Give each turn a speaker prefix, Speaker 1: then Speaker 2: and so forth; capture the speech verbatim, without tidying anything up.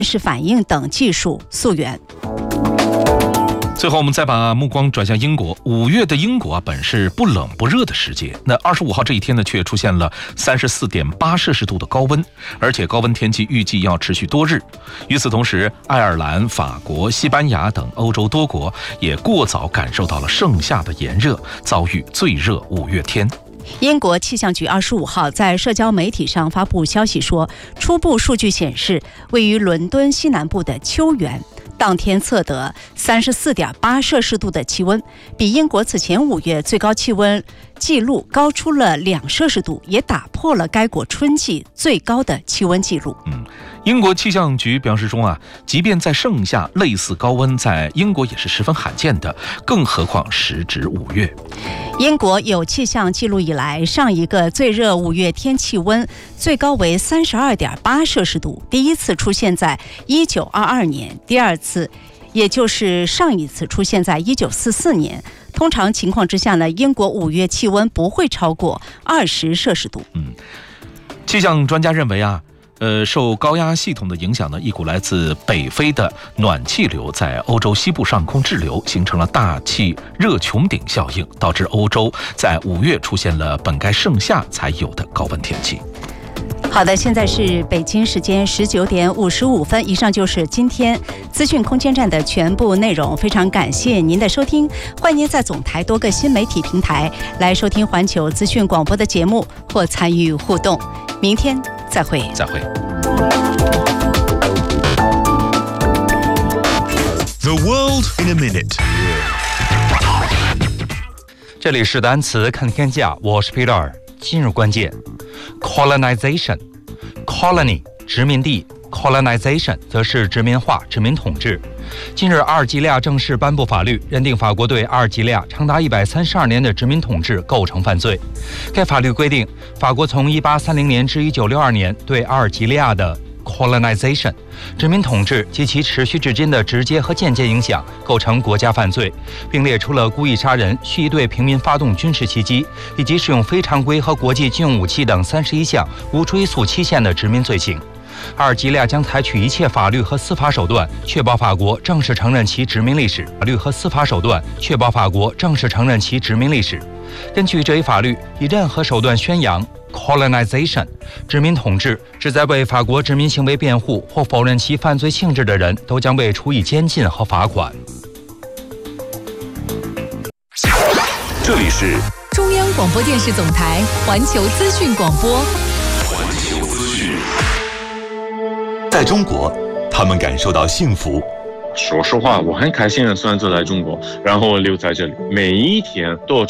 Speaker 1: 是反应等技术溯源。
Speaker 2: 最后我们再把目光转向英国。五月的英国啊，本是不冷不热的时节，那二十五号这一天呢，却出现了三十四点八摄氏度的高温，而且高温天气预计要持续多日。与此同时，爱尔兰、法国、西班牙等欧洲多国也过早感受到了盛夏的炎热，遭遇最热五月天。
Speaker 1: 英国气象局二十五号在社交媒体上发布消息说，初步数据显示，位于伦敦西南部的秋园当天测得三十四点八摄氏度的气温，比英国此前五月最高气温记录高出了两摄氏度，也打破了该国春季最高的气温记录。
Speaker 2: 嗯，英国气象局表示中啊，即便在盛夏，类似高温在英国也是十分罕见的，更何况时值五月。
Speaker 1: 英国有气象记录以来上一个最热五月天气温最高为三十二点八摄氏度，第一次出现在一九二二年，第二次也就是上一次出现在一九四四年。通常情况之下呢，英国五月气温不会超过二十摄氏度。
Speaker 2: 嗯，气象专家认为啊，呃，受高压系统的影响呢，一股来自北非的暖气流在欧洲西部上空滞留，形成了大气热穹顶效应，导致欧洲在五月出现了本该盛夏才有的高温天气。
Speaker 1: 好的，现在是北京时间十九点五十五分，以上就是今天资讯空间站的全部内容。非常感谢您的收听，欢迎您在总台多个新媒体平台来收听环球资讯广播的节目或参与互动。明天再会。
Speaker 2: 再会。
Speaker 3: The world in a minute。
Speaker 4: 这里是单词看天下，我是 Peter。今日关键 colonization colony 殖民地 colonization 则是殖民化、殖民统治。近日，阿尔及利亚正式颁布法律，认定法国对阿尔及利亚长达一百三十二年的殖民统治构成犯罪。该法律规定，法国从一八三零年至一九六二年对阿尔及利亚的colonization 殖民统治及其持续至今的直接和间接影响构成国家犯罪，并列出了故意杀人、蓄意对平民发动军事袭击以及使用非常规和国际军用武器等三十一项无追诉期限的殖民罪行。阿尔及利亚将采取一切法律和司法手段，确保法国正式承认其殖民历史。法律和司法手段确保法国正式承认其殖民历史。根据这一法律，以任何手段宣扬colonization 殖民统治，旨在为法国殖民行为辩护或否认其犯罪性质的人，都将被处以监禁和罚款。
Speaker 3: 这里是
Speaker 5: 中央广播电视总台环球资讯广播。
Speaker 3: 环球资讯。在中国，他们感受到幸福。
Speaker 6: 说实话，我很开心的选择来中国，然后留在这里，每一天都